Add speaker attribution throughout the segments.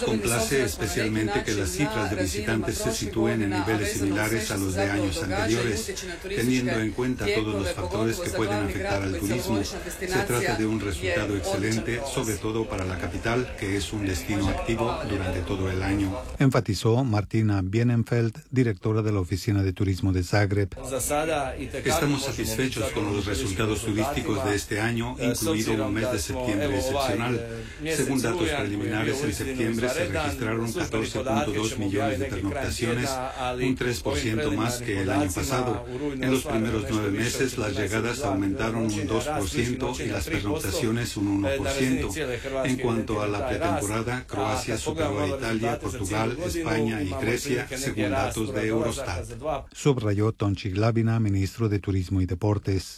Speaker 1: complace especialmente que las cifras de visitantes se sitúen en niveles similares a los de años anteriores, teniendo en cuenta todos los factores que pueden afectar al turismo. Se trata de un resultado excelente, sobre todo para la capital, que es un destino activo durante todo el año.
Speaker 2: Enfatizó Martina Bienenfeld, directora de la Oficina de Turismo de Zagreb.
Speaker 1: Estamos satisfechos con los resultados turísticos de este año, incluido un mes de septiembre excepcional. Según datos preliminares, en septiembre se registraron 14.2 millones de pernoctaciones, un 3% más que el año pasado. En los primeros 9 meses, las llegadas aumentaron un 2% y las pernoctaciones un 1%. En cuanto a la pretemporada, Croacia superó a Italia, Portugal, España y Grecia, según datos de Eurostat.
Speaker 2: Subrayó Tonči Glavina, ministro de Turismo y Deportes.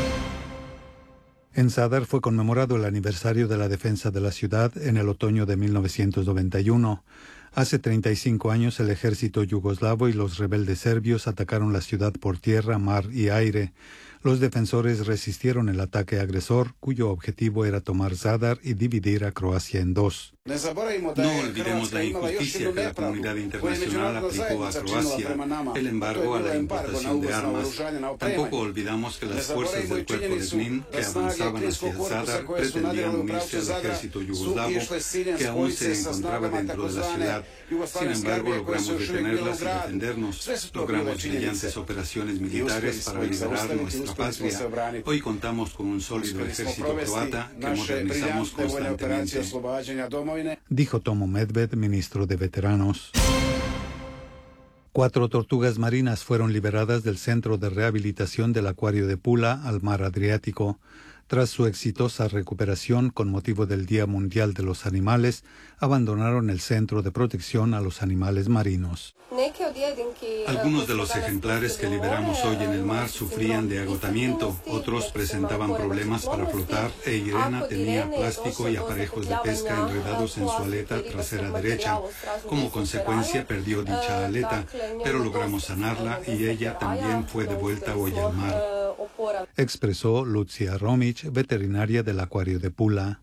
Speaker 2: En Zadar fue conmemorado el aniversario de la defensa de la ciudad en el otoño de 1991. Hace 35 años el ejército yugoslavo y los rebeldes serbios atacaron la ciudad por tierra, mar y aire. Los defensores resistieron el ataque agresor, cuyo objetivo era tomar Zadar y dividir a Croacia en dos.
Speaker 1: No olvidemos la injusticia que la comunidad internacional aplicó a Croacia, el embargo a la importación de armas. Tampoco olvidamos que las fuerzas del cuerpo de Knin, que avanzaban hacia Zadar, pretendían unirse al ejército yugoslavo, que aún se encontraba dentro de la ciudad. Sin embargo, logramos detenerlas y defendernos. Logramos brillantes operaciones militares para liberar nuestra patria. Hoy contamos con un sólido ejército croata que modernizamos constantemente.
Speaker 2: Dijo Tomo Medved, ministro de Veteranos. 4 tortugas marinas fueron liberadas del Centro de Rehabilitación del Acuario de Pula al mar Adriático. Tras su exitosa recuperación con motivo del Día Mundial de los Animales, abandonaron el Centro de Protección a los Animales Marinos.
Speaker 1: Algunos de los ejemplares que liberamos hoy en el mar sufrían de agotamiento, otros presentaban problemas para flotar e Irena tenía plástico y aparejos de pesca enredados en su aleta trasera derecha. Como consecuencia perdió dicha aleta, pero logramos sanarla y ella también fue devuelta hoy al mar.
Speaker 2: Expresó Lucia Romic, veterinaria del Acuario de Pula.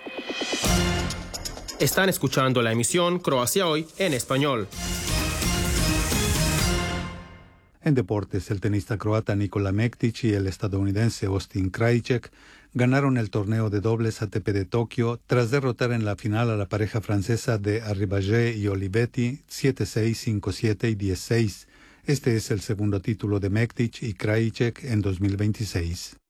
Speaker 3: Están escuchando la emisión Croacia Hoy en español.
Speaker 2: En deportes, el tenista croata Nikola Mektić y el estadounidense Austin Krajicek ganaron el torneo de dobles ATP de Tokio tras derrotar en la final a la pareja francesa de Arribagé y Olivetti 7-6, 5-7 y 10-6. Este es el segundo título de Mektić y Krajicek en 2026.